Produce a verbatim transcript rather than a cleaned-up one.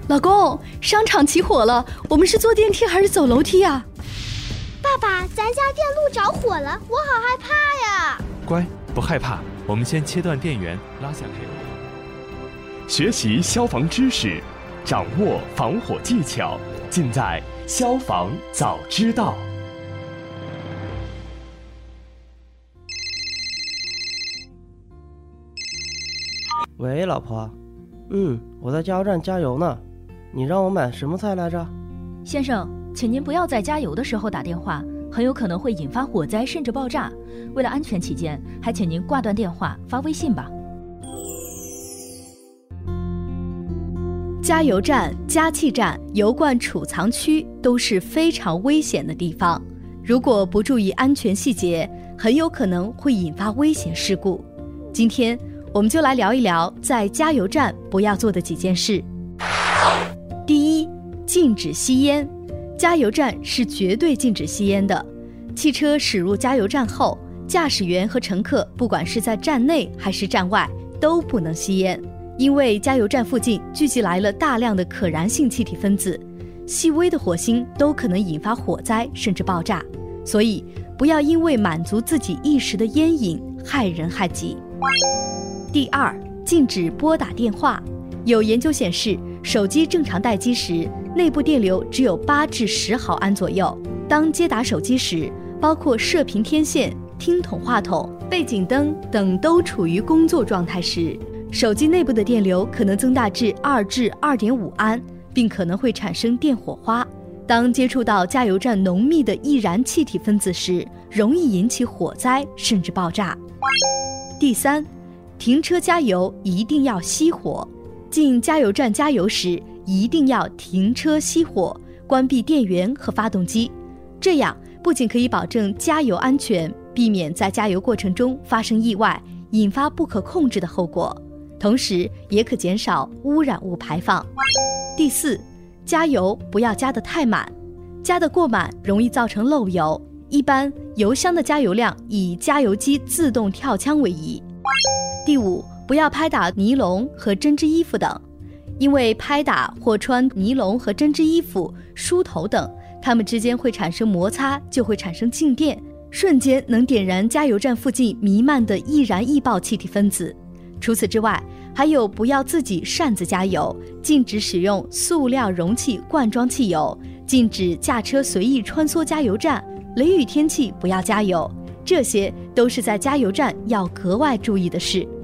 老公，商场起火了，我们是坐电梯还是走楼梯啊？ 爸爸，咱家电路着火了，我好害怕呀！ 乖，不害怕，我们先切断电源，拉下 K。 学习消防知识，掌握防火技巧，尽在消防早知道。 喂，老婆。嗯，我在加油站加油呢。你让我买什么菜来着？ 先生，请您不要在加油的时候打电话，很有可能会引发火灾甚至爆炸。为了安全起见，还请您挂断电话，发微信吧。 加油站、加气站、油罐储藏区都是非常危险的地方，如果不注意安全细节，很有可能会引发危险事故。今天我们就来聊一聊在加油站不要做的几件事。第一，禁止吸烟。加油站是绝对禁止吸烟的。汽车驶入加油站后，驾驶员和乘客不管是在站内还是站外都不能吸烟，因为加油站附近聚集来了大量的可燃性气体分子，细微的火星都可能引发火灾甚至爆炸，所以不要因为满足自己一时的烟瘾害人害己。第二，禁止拨打电话。有研究显示，手机正常待机时，内部电流只有八至十毫安左右。当接打手机时，包括射频天线、听筒话筒、背景灯等都处于工作状态时，手机内部的电流可能增大至二至二点五安，并可能会产生电火花。当接触到加油站浓密的易燃气体分子时，容易引起火灾甚至爆炸。第三，停车加油一定要熄火。进加油站加油时，一定要停车熄火，关闭电源和发动机。这样不仅可以保证加油安全，避免在加油过程中发生意外，引发不可控制的后果，同时也可减少污染物排放。第四，加油不要加得太满，加得过满容易造成漏油。一般油箱的加油量以加油机自动跳枪为宜。第五，不要拍打尼龙和针织衣服等，因为拍打或穿尼龙和针织衣服、梳头等，它们之间会产生摩擦，就会产生静电，瞬间能点燃加油站附近弥漫的易燃易爆气体分子。除此之外，还有不要自己擅自加油，禁止使用塑料容器灌装汽油，禁止驾车随意穿梭加油站，雷雨天气不要加油，这些都是在加油站要格外注意的事。